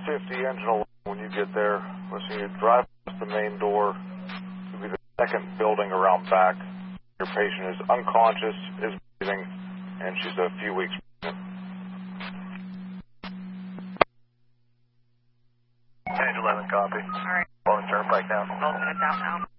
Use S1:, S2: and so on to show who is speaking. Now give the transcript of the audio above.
S1: 50 engine alarm when you get there. Listen, you drive past the main door. It'll be the second building around back. Your patient is unconscious, is breathing, and she's a few weeks pregnant.
S2: Page 11, copy.
S3: All right.
S2: Long turnpike now.
S3: Bolton is out now.